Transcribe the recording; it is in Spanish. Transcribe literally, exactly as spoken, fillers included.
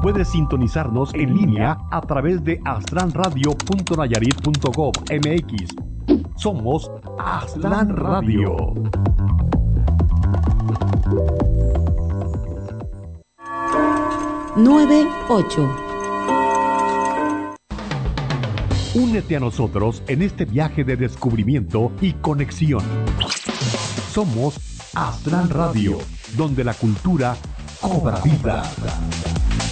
Puedes sintonizarnos en línea a través de aztlán radio punto nayarit punto gov punto mx. Somos Aztlán Radio. nueve ocho. Únete a nosotros en este viaje de descubrimiento y conexión. Somos Aztlán Radio, donde la cultura cobra vida.